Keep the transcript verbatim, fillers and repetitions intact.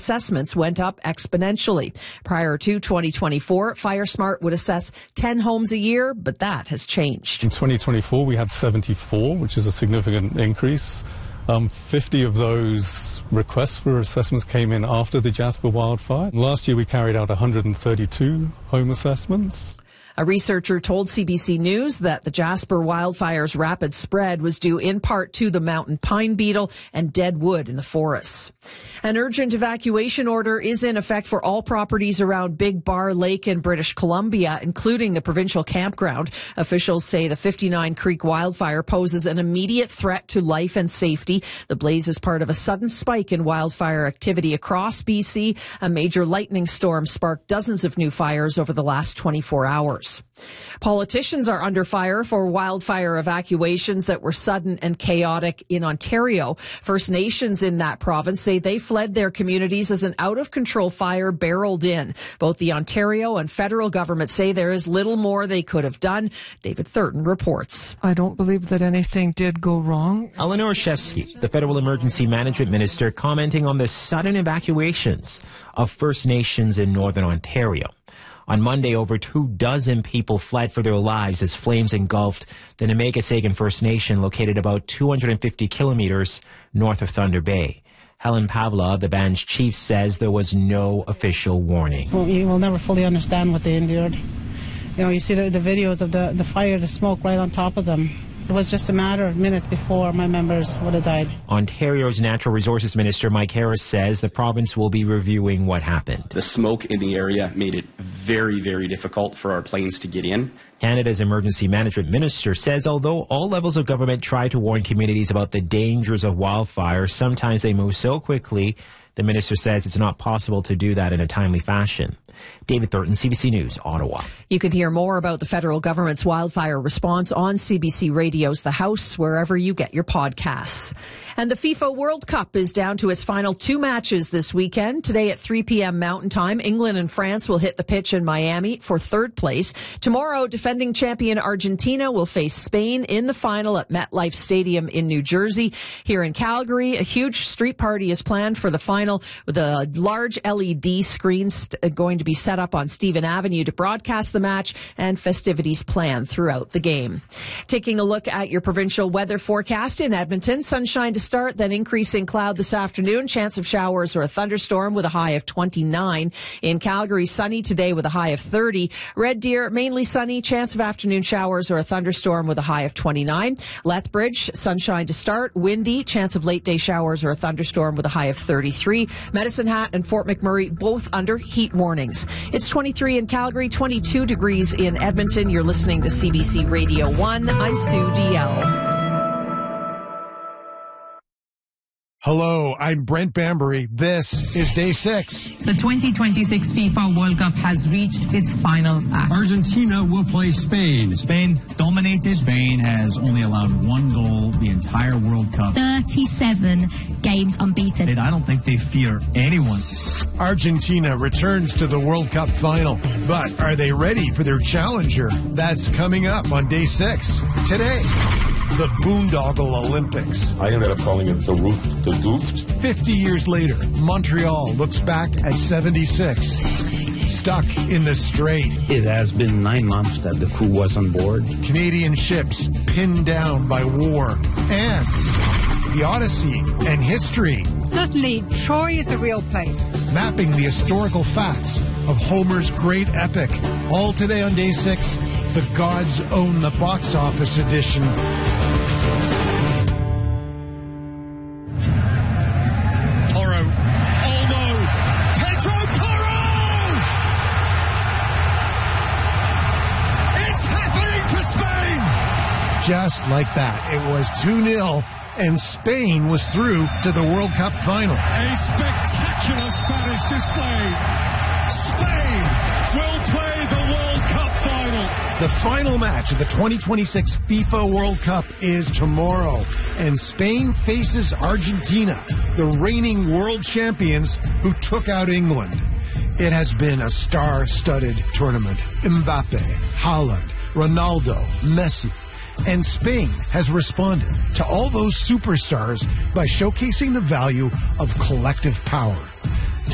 assessments went up exponentially. Prior to twenty twenty-four, FireSmart would assess ten homes a year, but that has changed. In twenty twenty-four, we had seventy-four, which is a significant increase. Um, fifty of those requests for assessments came in after the Jasper wildfire. Last year, we carried out one hundred thirty-two home assessments. A researcher told C B C News that the Jasper wildfire's rapid spread was due in part to the mountain pine beetle and dead wood in the forests. An urgent evacuation order is in effect for all properties around Big Bar Lake in British Columbia, including the provincial campground. Officials say the fifty-nine Creek wildfire poses an immediate threat to life and safety. The blaze is part of a sudden spike in wildfire activity across B C. A major lightning storm sparked dozens of new fires over the last twenty-four hours. Politicians are under fire for wildfire evacuations that were sudden and chaotic in Ontario. First Nations in that province say they fled their communities as an out-of-control fire barreled in. Both the Ontario and federal government say there is little more they could have done. David Thurton reports. I don't believe that anything did go wrong. Eleanor Shevsky, the federal emergency management minister, commenting on the sudden evacuations of First Nations in Northern Ontario. On Monday, over two dozen people fled for their lives as flames engulfed the Nemaga-Sagan First Nation, located about two hundred fifty kilometers north of Thunder Bay. Helen Pavla, the band's chief, says there was no official warning. Well, you will never fully understand what they endured. You know, you see the, the videos of the, the fire, the smoke right on top of them. It was just a matter of minutes before my members would have died. Ontario's Natural Resources Minister Mike Harris says the province will be reviewing what happened. The smoke in the area made it very, very difficult for our planes to get in. Canada's Emergency Management Minister says although all levels of government try to warn communities about the dangers of wildfire, sometimes they move so quickly, the minister says it's not possible to do that in a timely fashion. David Thurton, C B C News, Ottawa. You can hear more about the federal government's wildfire response on C B C Radio's The House, wherever you get your podcasts. And the FIFA World Cup is down to its final two matches this weekend. Today at three p.m. Mountain Time, England and France will hit the pitch in Miami for third place. Tomorrow, defending champion Argentina will face Spain in the final at MetLife Stadium in New Jersey. Here in Calgary, a huge street party is planned for the final with a large L E D screen st- going to be set up on Stephen Avenue to broadcast the match, and festivities planned throughout the game. Taking a look at your provincial weather forecast in Edmonton, sunshine to start, then increasing cloud this afternoon, chance of showers or a thunderstorm with a high of twenty-nine. In Calgary, sunny today with a high of thirty. Red Deer, mainly sunny, chance of afternoon showers or a thunderstorm with a high of twenty-nine. Lethbridge, sunshine to start, windy, chance of late day showers or a thunderstorm with a high of thirty-three. Medicine Hat and Fort McMurray both under heat warnings. It's twenty-three in Calgary, twenty-two degrees in Edmonton. You're listening to C B C Radio one. I'm Sue D L. Hello, I'm Brent Bambury. This is day six. The twenty twenty-six FIFA World Cup has reached its final act. Argentina will play Spain. Spain dominated. Spain has only allowed one goal the entire World Cup. thirty-seven games unbeaten. And I don't think they fear anyone. Argentina returns to the World Cup final. But are they ready for their challenger? That's coming up on day six. Today, the Boondoggle Olympics. I ended up calling it the roof, the goofed. Fifty years later, Montreal looks back at seventy-six. Stuck in the Strait. It has been nine months that the crew was on board. Canadian ships pinned down by war. And the Odyssey and history. Certainly, Troy is a real place. Mapping the historical facts of Homer's great epic. All today on day six, the Gods Own the Box Office edition. Just like that, it was two nil, and Spain was through to the World Cup final. A spectacular Spanish display. Spain will play the World Cup final. The final match of the twenty twenty-six FIFA World Cup is tomorrow, and Spain faces Argentina, the reigning world champions who took out England. It has been a star-studded tournament. Mbappe, Haaland, Ronaldo, Messi. And Spain has responded to all those superstars by showcasing the value of collective power.